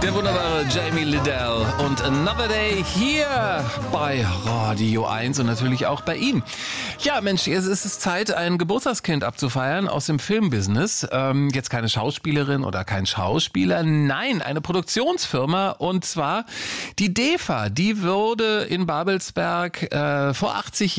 Der wunderbare Jamie Liddell und Another Day hier bei Radio 1 und natürlich auch bei ihm. Ja, Mensch, jetzt ist es Zeit, ein Geburtstagskind abzufeiern aus dem Filmbusiness. Jetzt keine Schauspielerin oder kein Schauspieler, nein, eine Produktionsfirma und zwar die DEFA. Die wurde in Babelsberg vor 80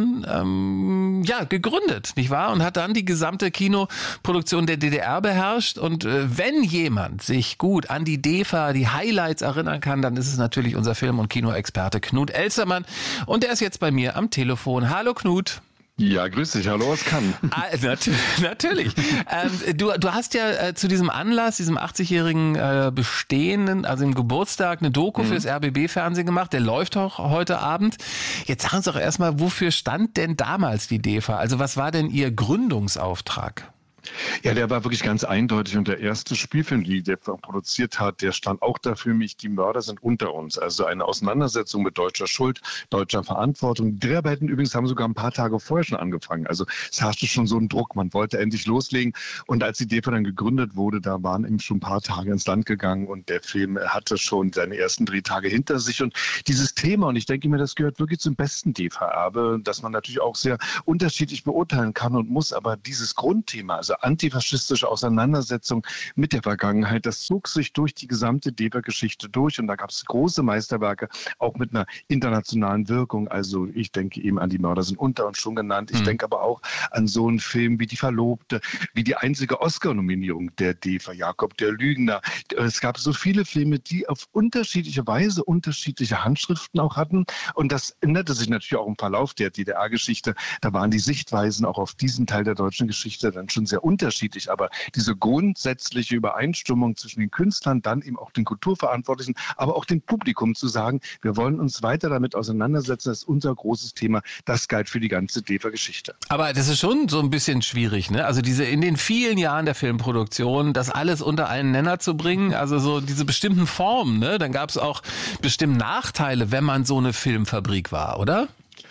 Jahren gegründet, nicht wahr? Und hat dann die gesamte Kinoproduktion der DDR beherrscht. Und wenn jemand sich gut an die DEFA, die Highlights erinnern kann, dann ist es natürlich unser Film- und Kinoexperte Knut Elstermann. Und der ist jetzt bei mir am Telefon. Hallo Knut. Ja, grüß dich. Hallo, was kann? Natürlich. Du hast ja zu diesem Anlass, diesem 80-jährigen Bestehen, also im Geburtstag, eine Doku fürs RBB-Fernsehen gemacht. Der läuft auch heute Abend. Jetzt sagen Sie doch erstmal, wofür stand denn damals die DEFA? Also was war denn Ihr Gründungsauftrag? Ja, der war wirklich ganz eindeutig und der erste Spielfilm, den der produziert hat, der stand auch dafür, die Mörder sind unter uns. Also eine Auseinandersetzung mit deutscher Schuld, deutscher Verantwortung. Die Dreharbeiten übrigens haben sogar ein paar Tage vorher schon angefangen. Also es herrschte schon so ein Druck, man wollte endlich loslegen. Und als die DEFA dann gegründet wurde, da waren eben schon ein paar Tage ins Land gegangen und der Film hatte schon seine ersten Drehtage hinter sich. Und dieses Thema, und ich denke mir, das gehört wirklich zum besten DEFA-Erbe, dass man natürlich auch sehr unterschiedlich beurteilen kann und muss, aber dieses Grundthema, also antifaschistische Auseinandersetzung mit der Vergangenheit, das zog sich durch die gesamte DEFA-Geschichte durch und da gab es große Meisterwerke, auch mit einer internationalen Wirkung. Also ich denke eben an Die Mörder sind unter uns schon genannt. Ich denke aber auch an so einen Film wie Die Verlobte, wie die einzige Oscar-Nominierung der DEFA, Jakob der Lügner. Es gab so viele Filme, die auf unterschiedliche Weise unterschiedliche Handschriften auch hatten und das änderte sich natürlich auch im Verlauf der DDR-Geschichte. Da waren die Sichtweisen auch auf diesen Teil der deutschen Geschichte dann schon sehr unterschiedlich, aber diese grundsätzliche Übereinstimmung zwischen den Künstlern, dann eben auch den Kulturverantwortlichen, aber auch dem Publikum zu sagen, wir wollen uns weiter damit auseinandersetzen, das ist unser großes Thema, das galt für die ganze DEFA-Geschichte. Aber das ist schon so ein bisschen schwierig, ne? Also in den vielen Jahren der Filmproduktion, das alles unter einen Nenner zu bringen, also so diese bestimmten Formen, ne? Dann gab es auch bestimmt Nachteile, wenn man so eine Filmfabrik war, oder?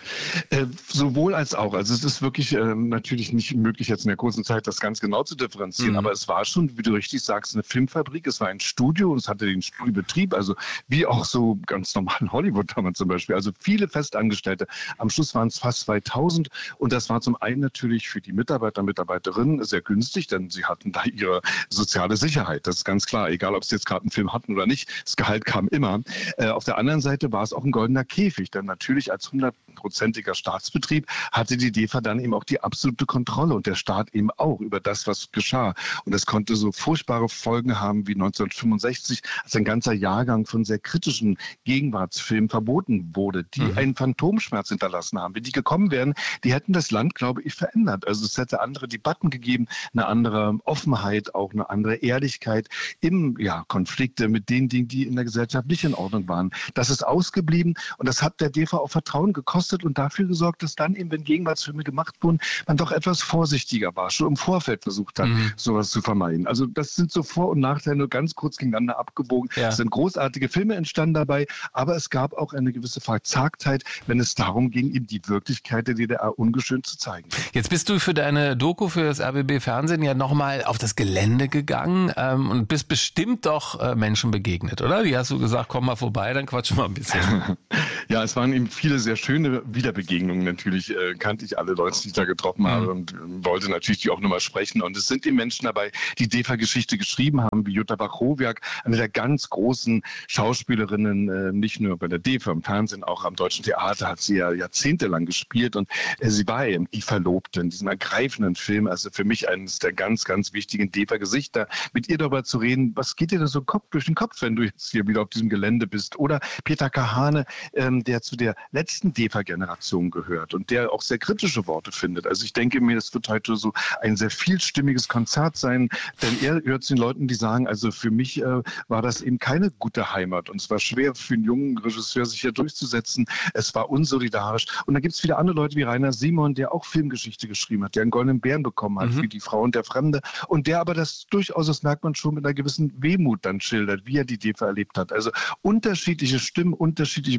Sowohl als auch. Also es ist wirklich natürlich nicht möglich, jetzt in der kurzen Zeit das ganz genau zu differenzieren, aber es war schon, wie du richtig sagst, eine Filmfabrik. Es war ein Studio und es hatte den Studiobetrieb, also wie auch so ganz normal in Hollywood damals zum Beispiel. Also viele Festangestellte. Am Schluss waren es fast 2000 und das war zum einen natürlich für die Mitarbeiter und Mitarbeiterinnen sehr günstig, denn sie hatten da ihre soziale Sicherheit. Das ist ganz klar, egal ob sie jetzt gerade einen Film hatten oder nicht. Das Gehalt kam immer. Auf der anderen Seite war es auch ein goldener Käfig, denn natürlich als 100%iger Staatsbetrieb hatte die DEFA dann eben auch die absolute Kontrolle und der Staat eben auch über das, was geschah. Und das konnte so furchtbare Folgen haben wie 1965, als ein ganzer Jahrgang von sehr kritischen Gegenwartsfilmen verboten wurde, die einen Phantomschmerz hinterlassen haben. Wenn die gekommen wären, die hätten das Land, glaube ich, verändert. Also es hätte andere Debatten gegeben, eine andere Offenheit, auch eine andere Ehrlichkeit im Konflikte mit den Dingen, die in der Gesellschaft nicht in Ordnung waren. Das ist ausgeblieben und das hat der DEFA auch Vertrauen gekostet und dafür gesorgt, dass dann eben, wenn Gegenwartsfilme gemacht wurden, man doch etwas vorsichtiger war, schon im Vorfeld versucht hat, sowas zu vermeiden. Also das sind so Vor- und Nachteile nur ganz kurz gegeneinander abgewogen. Ja. Es sind großartige Filme entstanden dabei, aber es gab auch eine gewisse Verzagtheit, wenn es darum ging, eben die Wirklichkeit der DDR ungeschönt zu zeigen. Jetzt bist du für deine Doku für das RBB-Fernsehen ja nochmal auf das Gelände gegangen und bist bestimmt doch Menschen begegnet, oder? Wie hast du gesagt, komm mal vorbei, dann quatschen wir ein bisschen. Ja, es waren eben viele sehr schöne Wiederbegegnungen. Natürlich kannte ich alle Leute, die ich da getroffen habe und wollte natürlich die auch nochmal sprechen. Und es sind die Menschen dabei, die DEFA-Geschichte geschrieben haben, wie Jutta Bach-Hoviak, eine der ganz großen Schauspielerinnen, nicht nur bei der DEFA im Fernsehen, auch am Deutschen Theater hat sie ja jahrzehntelang gespielt. Und sie war eben die Verlobte in diesem ergreifenden Film. Also für mich eines der ganz, ganz wichtigen DEFA-Gesichter. Mit ihr darüber zu reden, was geht dir da so durch den Kopf, wenn du jetzt hier wieder auf diesem Gelände bist? Oder Peter Kahane, der zu der letzten DEFA-Generation gehört und der auch sehr kritische Worte findet. Also ich denke mir, das wird heute so ein sehr vielstimmiges Konzert sein, denn er hört zu den Leuten, die sagen, also für mich war das eben keine gute Heimat und es war schwer für einen jungen Regisseur, sich hier durchzusetzen. Es war unsolidarisch. Und dann gibt es viele andere Leute wie Rainer Simon, der auch Filmgeschichte geschrieben hat, der einen Goldenen Bären bekommen hat für Die Frau und der Fremde und der aber das durchaus, das merkt man schon, mit einer gewissen Wehmut dann schildert, wie er die DEFA erlebt hat. Also unterschiedliche Stimmen, unterschiedliche Perspektiven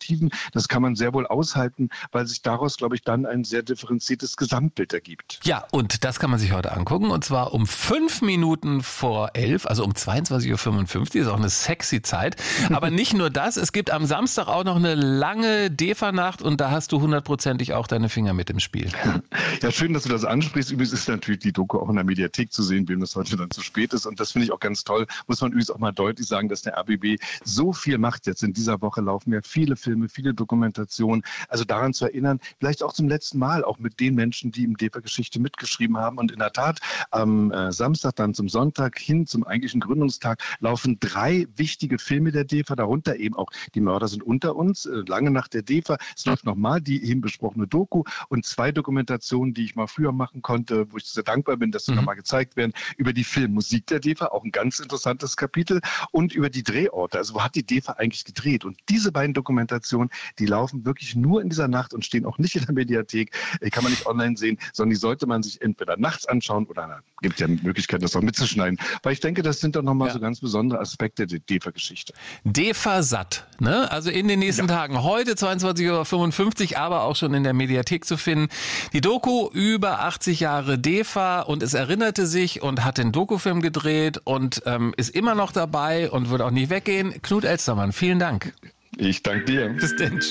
Perspektiven. Das kann man sehr wohl aushalten, weil sich daraus, glaube ich, dann ein sehr differenziertes Gesamtbild ergibt. Ja, und das kann man sich heute angucken. Und zwar um 5 Minuten vor 11, also um 22.55 Uhr, ist auch eine sexy Zeit. Aber nicht nur das, es gibt am Samstag auch noch eine lange DEFA-Nacht und da hast du hundertprozentig auch deine Finger mit im Spiel. Ja, schön, dass du das ansprichst. Übrigens ist natürlich die Doku auch in der Mediathek zu sehen, wem das heute dann zu spät ist. Und das finde ich auch ganz toll. Muss man übrigens auch mal deutlich sagen, dass der RBB so viel macht. Jetzt in dieser Woche laufen ja viele Filme, viele Dokumentationen. Also daran zu erinnern, vielleicht auch zum letzten Mal, auch mit den Menschen, die im DEFA-Geschichte mitgeschrieben haben. Und in der Tat, am Samstag, dann zum Sonntag hin zum eigentlichen Gründungstag, laufen 3 wichtige Filme der DEFA, darunter eben auch Die Mörder sind unter uns, lange nach der DEFA. Es läuft nochmal die eben besprochene Doku und 2 Dokumentationen, die ich mal früher machen konnte, wo ich sehr dankbar bin, dass sie nochmal gezeigt werden, über die Filmmusik der DEFA, auch ein ganz interessantes Kapitel, und über die Drehorte. Also wo hat die DEFA eigentlich gedreht? Und diese beiden Dokumentationen, die laufen wirklich nur in dieser Nacht und stehen auch nicht in der Mediathek, kann man nicht online sehen, sondern die sollte man sich entweder nachts anschauen oder gibt ja die Möglichkeit, das auch mitzuschneiden. Weil ich denke, das sind doch nochmal so ganz besondere Aspekte der DEFA-Geschichte. DEFA satt, ne? Also in den nächsten Tagen, heute 22.55 Uhr, aber auch schon in der Mediathek zu finden. Die Doku über 80 Jahre DEFA und es erinnerte sich und hat den Dokufilm gedreht und ist immer noch dabei und wird auch nicht weggehen. Knut Elstermann, vielen Dank. Ich danke dir. Bis denn.